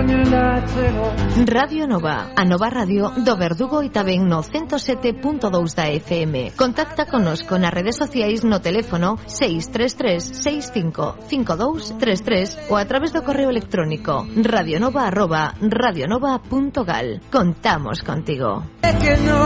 Radio Nova, a Nova Radio do Verdugo e tamén no 107.2 da FM. Contacta connosco nas redes sociais no teléfono 633-655233 ou a través do correo electrónico radionova@radionova.gal. Contamos contigo.